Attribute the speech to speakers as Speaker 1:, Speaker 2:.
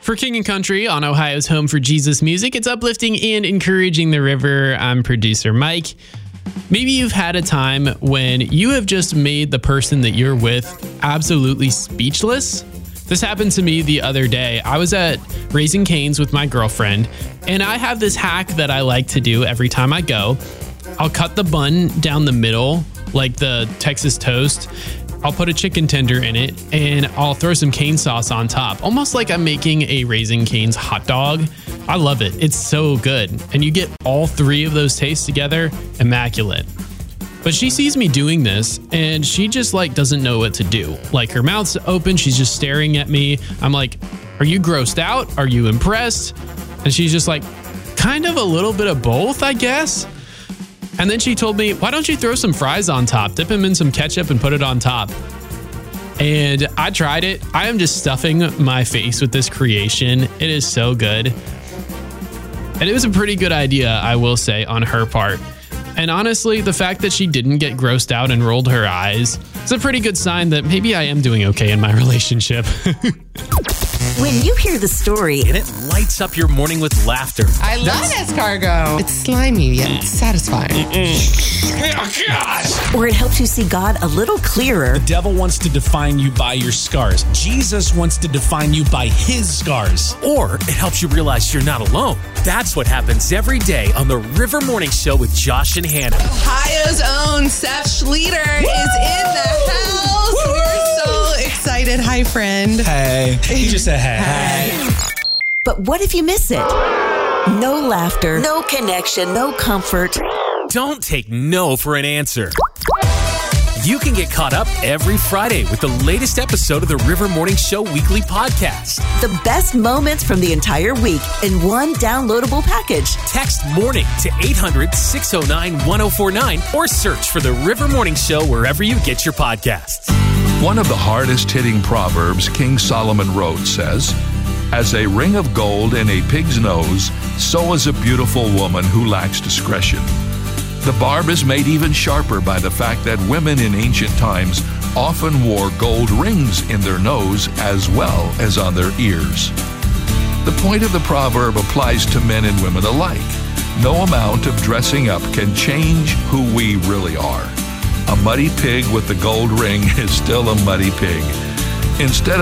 Speaker 1: For King and Country on Ohio's home for Jesus music, it's uplifting and encouraging the river. I'm producer Mike. Maybe you've had a time when you have just made the person that you're with absolutely speechless. This happened to me the other day. I was at Raising Cane's with my girlfriend, and I have this hack that I like to do every time I go. I'll cut the bun down the middle, like the Texas toast. I'll put a chicken tender in it, and I'll throw some cane sauce on top, almost like I'm making a Raising Cane's hot dog. I love it. It's so good. And you get all three of those tastes together, immaculate. But she sees me doing this, and she just doesn't know what to do. Like, her mouth's open, she's just staring at me. I'm like, are you grossed out? Are you impressed? And she's just like, kind of a little bit of both, I guess. And then she told me, why don't you throw some fries on top, dip them in some ketchup and put it on top? And I tried it. I am just stuffing my face with this creation. It is so good. And it was a pretty good idea, I will say, on her part. And honestly, the fact that she didn't get grossed out and rolled her eyes is a pretty good sign that maybe I am doing okay in my relationship.
Speaker 2: When you hear the story,
Speaker 3: and it lights up your morning with laughter.
Speaker 4: I love escargot. It's slimy yet satisfying.
Speaker 2: Or it helps you see God a little clearer.
Speaker 5: The devil wants to define you by your scars. Jesus wants to define you by his scars.
Speaker 3: Or it helps you realize you're not alone. That's what happens every day on the River Morning Show with Josh and Hannah.
Speaker 4: Ohio's own Seth Schlueter is in the house. We're so excited. Hi, friend.
Speaker 5: Hey. He just said hey.
Speaker 2: But what if you miss it? No laughter, no connection, no comfort.
Speaker 3: Don't take no for an answer. You can get caught up every Friday with the latest episode of the River Morning Show weekly podcast.
Speaker 2: The best moments from the entire week in one downloadable package.
Speaker 3: Text morning to 800-609-1049 or search for the River Morning Show wherever you get your podcasts.
Speaker 6: One of the hardest-hitting proverbs King Solomon wrote says, "As a ring of gold in a pig's nose, so is a beautiful woman who lacks discretion." The barb is made even sharper by the fact that women in ancient times often wore gold rings in their nose as well as on their ears. The point of the proverb applies to men and women alike. No amount of dressing up can change who we really are. A muddy pig with the gold ring is still a muddy pig. Instead